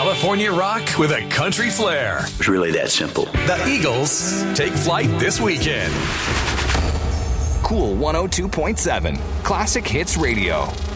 California rock with a country flair. It's really that simple. The Eagles take flight this weekend. Cool 102.7 Classic Hits Radio.